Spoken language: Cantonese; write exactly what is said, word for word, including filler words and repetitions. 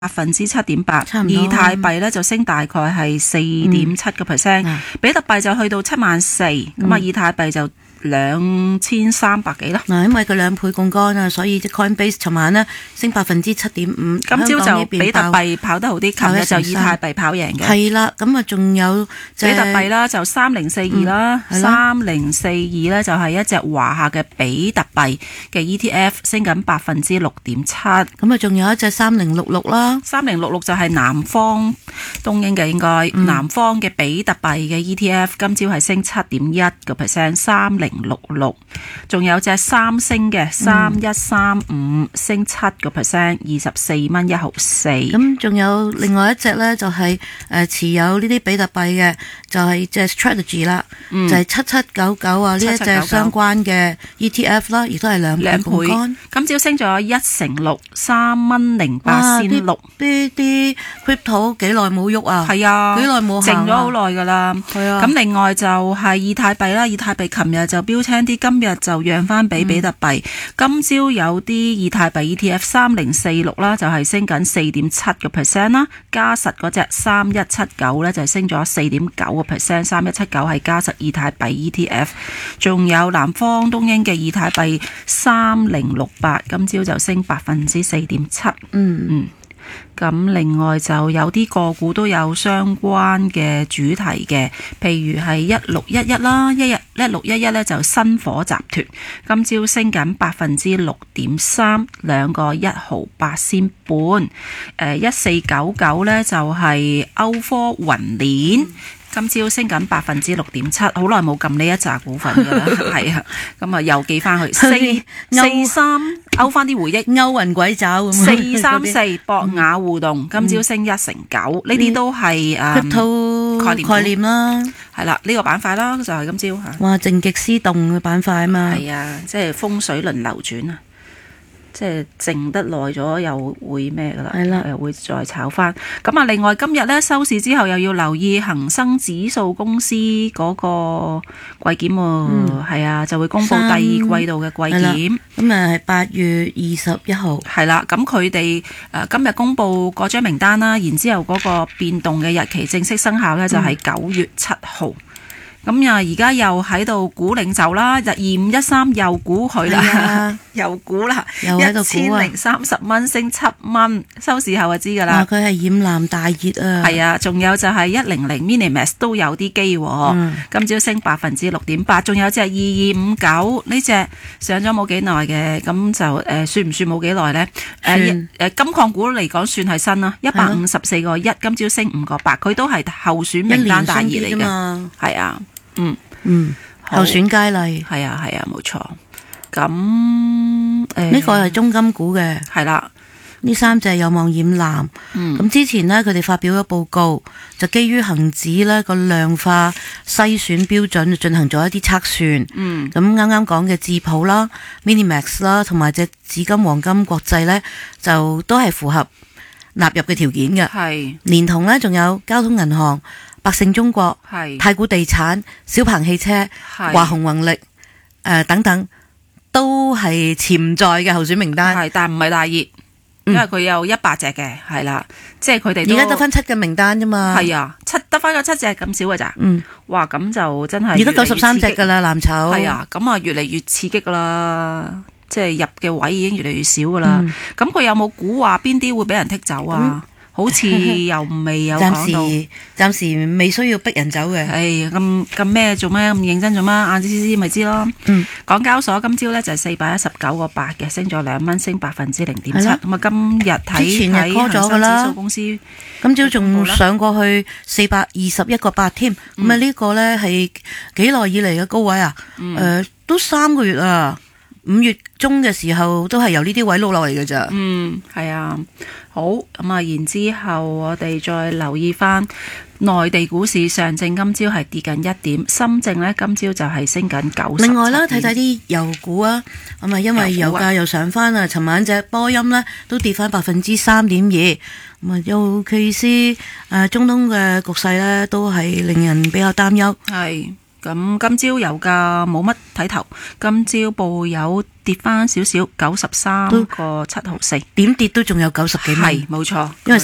百分之七點八，以太幣咧就升大概係四點七個 percent，比特幣就去到七萬四，咁啊以太幣就兩千三百幾啦。 嗱，因為佢兩倍槓桿啊，所以即 Coinbase 尋晚呢升百分之七點五。 今朝就比特幣跑得好啲，琴日就以太幣跑贏嘅。 係啦，咁啊仲有比特幣啦，就三零四二啦，三零四二咧就係一隻華夏嘅比特幣嘅 E T F， 升緊百分之六點七。 咁啊仲有一隻三零六六啦， 三零六六就係南方東英嘅應該，嗯、南方嘅比特幣嘅 E T F 今朝係升七點一個 percent， 三零六六，仲有隻三星嘅三一三五升七個 percent， 二十四蚊一毫四。 咁仲有另外一隻咧，就係誒持有呢啲比特幣嘅，就係隻 strategy 啦，嗯、就係七七九九啊呢一隻相關嘅 E T F 啦，亦都係兩倍槓桿。 今朝升咗一成六，三蚊零八仙六。 呢啲 crypto 幾耐冇喐啊？ 係啊， 幾耐冇靜咗好耐噶啦。 係啊。 咁另外就係以太幣啦，以太幣琴日就標青啲，今日就讓翻俾比特幣。嗯、今朝有啲以太幣 E T F 三零四六啦，就係升緊四點七個 percent 啦。加實嗰隻三一七九咧就係升咗四點九個 percent， 三一七九係加實以太幣 E T F。仲有南方東英嘅以太幣三零六八，今朝就升百分之四點七。嗯嗯。咁另外就有啲個股都有相關嘅主題嘅，譬如係一六一一啦，一日一六一一咧就新火集團，今朝升緊百分之六點三，兩個一毫八仙半。誒一四九九咧就係歐科雲鏈。今朝升緊百分之六點七，好耐冇撳呢一紮股份㗎啦，係啊，咁啊又記翻去四四三勾翻啲回憶， 勾魂鬼爪咁。 四三四博雅互動，今朝升一成九，呢啲都係誒概念概念啦， 係啦，呢個板塊啦，就係今朝嚇。 哇，靜極思動嘅板塊啊嘛， 係啊，即係風水輪流轉啊！即係靜得耐咗，又會咩噶啦？ 係啦， 又會再炒翻。咁啊，另外今日咧收市之後，又要留意恒生指數公司嗰個季檢喎。係啊，就會公布第二季度嘅季檢。 咁啊，係八月二十一號。 係啦，咁佢哋誒今日公布嗰張名單啦，然之後嗰個變動嘅日期正式生效咧，就係九月七號。咁啊，而家又喺度估領袖啦，就二五一三又估佢啦，又估啦，一千零三十蚊升七蚊，收市後就知噶啦。 佢係染藍大熱啊！ 係啊，仲有就係一零零 Minimax 都有啲機喎，嗯、今朝升百分之六點八，仲有隻二二五九呢隻上咗冇幾耐嘅，咁就誒、呃、算唔算冇幾耐呢？誒誒金礦股嚟講算係新啦，一百五十四個一，今朝升五個八，佢都係候選名單大熱嚟嘅，係啊。嗯嗯，候選佳麗， 係啊係啊，冇錯。咁誒呢個係中金股嘅， 係啦。 呢三隻有望染藍。嗯，咁之前呢，佢哋發表咗報告，就基於恒指呢個量化篩選標準進行咗一啲測算。嗯，咁啱啱講嘅智普啦、Minimax 啦，同埋隻紫金黃金國際呢，就都係符合納入嘅條件嘅。係，連同呢，仲有交通銀行、百勝中國、太古地產、小鵬汽車、華虹宏力誒、呃、等等，都係潛在嘅候選名單。係，但唔係大熱，因為佢有一百隻嘅，係啦，即係佢哋而家得翻七嘅名單啫嘛。係啊，七得翻個七隻咁少嘅咋？嗯，哇，咁就真係而家九十三隻噶啦藍籌。係啊，咁啊越嚟越刺激噶啦，即係入嘅位已經越嚟越少噶啦。咁佢、嗯、有冇估話邊啲會俾人剔走啊？嗯好似又未有講到，暫時暫時未需要逼人走嘅。係咁咁咩做咩咁認真做咩？晏啲先先咪知咯。嗯，港交所今朝咧就係四百一十九個八嘅，升咗兩蚊，升百分之零點七。咁啊，今日睇睇恒生指數公司，今朝仲上過去四百二十一個八添。咁啊，呢個咧係幾耐以嚟嘅高位啊？誒、嗯呃，都三個月啊。五月中嘅時候都係由呢啲位碌落嚟嘅咋。嗯，係啊。好，咁啊，然之後我哋再留意翻內地股市，上證今朝係跌緊一點，深證呢今朝就係升緊九十。另外啦，睇睇啲油股啊，咁啊，因為油價又上翻啊，尋晚隻波音呢都跌翻百分之三點二，咁啊，尤其是誒中東嘅局勢呢，都係令人比較擔憂。係。 咁今朝油價冇乜睇頭，今朝報油跌翻少少，九十三個七毫四， 點跌都仲有九十幾蚊， 係冇錯。 因為